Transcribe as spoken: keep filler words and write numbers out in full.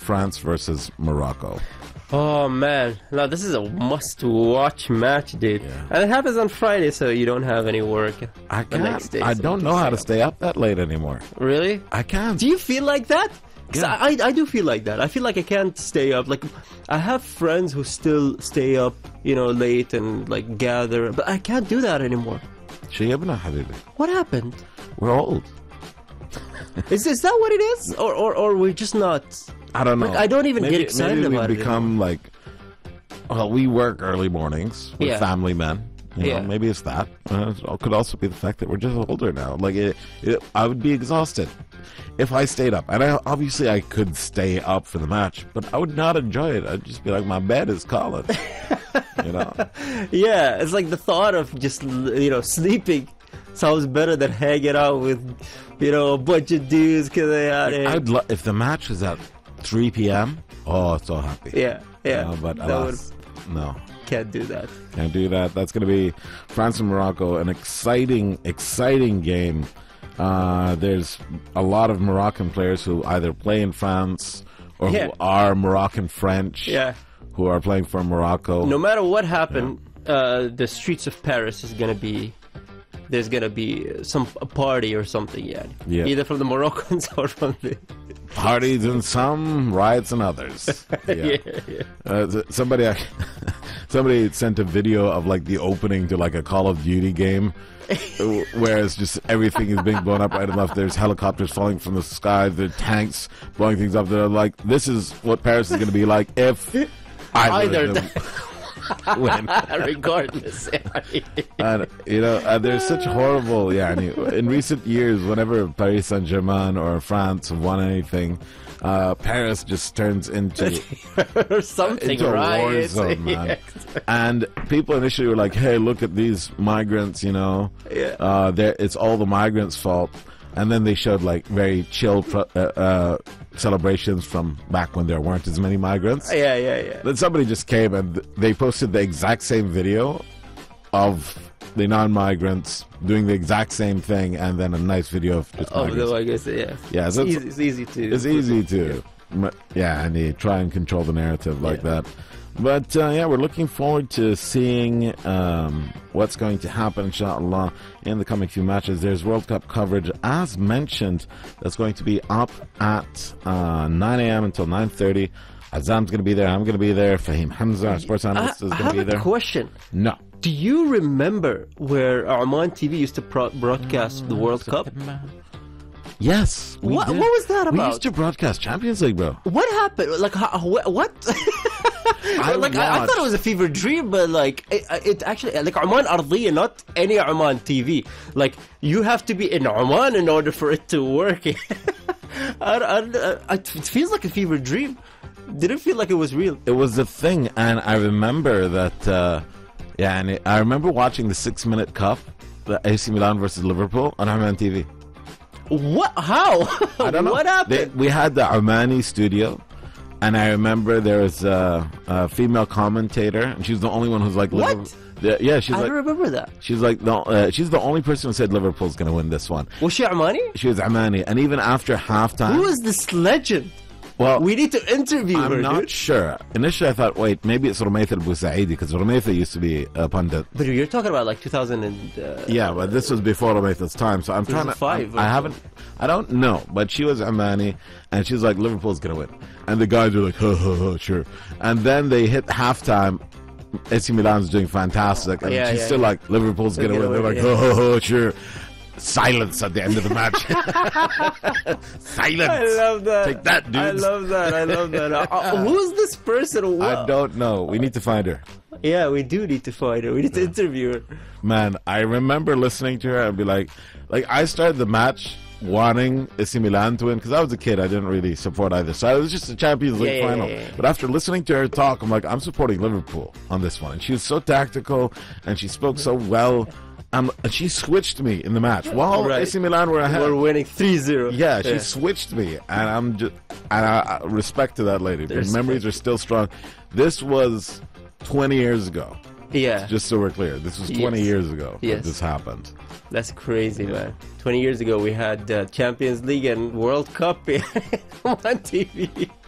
France versus Morocco. Oh man, now this is a must-watch match, dude. Yeah. And it happens on Friday, so you don't have any work I the next can't. day. I so don't you know can how to stay stay up that late anymore. up. Really? I can't. Do you feel like that? 'Cause Yeah. I, I do feel like that. I feel like I can't stay up. Like, I have friends who still stay up, you know, late and like gather, but I can't do that anymore. شيبنا حبيبي. What happened? We're old. Is is that what it is, or or or we're just not? I don't know. Like, I don't even maybe, get excited maybe about we it become like, well, we work early mornings. We're Yeah. family men. You Yeah. know, maybe it's that. Uh, it could also be the fact that we're just older now. Like, it, it, I would be exhausted if I stayed up. And I, obviously, I could stay up for the match, but I would not enjoy it. I'd just be like, my bed is calling. You know? Yeah, it's like the thought of just, you know, sleeping sounds better than hanging out with, you know, a bunch of dudes. Cause they out there. I'd lo- if the match was at three p.m., oh, so happy. Yeah, yeah. You know, but That alas, no. Can't do that. Can't do that. That's going to be France and Morocco, an exciting, exciting game. Uh, there's a lot of Moroccan players who either play in France or Yeah. who are Moroccan French, Yeah. who are playing for Morocco. No matter what happened, uh, the streets of Paris is gonna be. There's gonna be some a party or something, yeah. Yeah. Either from the Moroccans or from the. Parties in some, riots in others. Yeah. yeah, yeah. Uh, th- somebody, somebody sent a video of like the opening to like a Call of Duty game, where it's just everything is being blown up right and left. There's helicopters falling from the sky. There are tanks blowing things up. They're like, this is what Paris is going to be like if either, Either of them win. Regardless. And you know, uh, there's such horrible. Yeah, and you- in recent years, whenever Paris Saint Germain or France have won anything, uh, Paris just turns into or something, into a war right? zone, man. Yeah. And people initially were like, "Hey, look at these migrants," you know. Yeah. Uh, they're- it's all the migrants' fault. And then they showed like very chill pro- uh, uh, celebrations from back when there weren't as many migrants. Yeah, yeah, yeah. Then somebody just came and th- they posted the exact same video of the non-migrants doing the exact same thing, and then a nice video of just Oh, migrants. no, I guess, yeah. Yeah, it's, so easy, it's easy to. It's easy to, m- yeah, and they try and control the narrative like Yeah. that. But uh, yeah, we're looking forward to seeing um, what's going to happen, inshallah, in the coming few matches. There's World Cup coverage, as mentioned, that's going to be up at uh, nine a.m. until nine thirty. Azam's going to be there. I'm going to be there. Fahim Hamza, our sports I, analyst, is I going to have be a there. question. No. Do you remember where Oman T V used to pro- broadcast the World Cup? Yes. we What- did. what was that We about? used to broadcast Champions League, bro. What happened? Like, how, wh- what? I like, I, I watched- thought it was a fever dream, but like, it, it actually, like, Oman Ardiya, not any Oman T V. Like, you have to be in Oman in order for it to work. I, I, I, it feels like a fever dream. Didn't feel like it was real. It was the thing, and I remember that. Uh, yeah, and it, I remember watching the six-minute cup, the A C Milan versus Liverpool on Oman T V. What? How? I don't know. What happened? They, we had the Omani studio, and I remember there was a, a female commentator, and she was the only one who's like, What? Liverpool- the- yeah, she's I like, don't remember that. she's like the uh, she's the only person who said Liverpool's going to win this one. Was she Omani? She was Omani, and even after halftime, Who is this legend? well, We need to interview I'm her, not dude. sure. Initially, I thought, wait, maybe it's Rumayth al-Busaidi, because Rumayth used to be a pundit. But you're talking about like two thousand and... Uh, Yeah, but this was before Rumayth's time, so I'm trying to. five I, I or haven't. I don't know, but she was Omani, and she's like, Liverpool's gonna win, and the guys were like, huh, huh, huh, sure. And then they hit halftime. A C Milan's doing fantastic, and Yeah, she's yeah, still yeah. like, Liverpool's They're gonna win. gonna They're win, like, yeah. huh, huh, huh, sure. Silence at the end of the match. Silence. I love that. Take that, dudes. I love that. I love that. Uh, uh, who's this person? I What? don't know. We need to find her. Yeah, we do need to find her. We need to interview her. Man, I remember listening to her and be like, like I started the match wanting A C Milan to win because I was a kid. I didn't really support either side. It was just a Champions League Yeah, yeah, final. yeah, yeah. But after listening to her talk, I'm like, I'm supporting Liverpool on this one. And she was so tactical and she spoke so well. Um, and she switched me in the match while Right. A C Milan were ahead. We're winning three zero. Yeah, she switched me, and I'm just, and I, I respect to that lady. The Respect. memories are still strong. This was twenty years ago. Yeah, Just so we're clear, this was twenty Yes. years ago that Yes. this happened. that's crazy, man. Twenty years ago, we had uh, Champions League and World Cup on T V.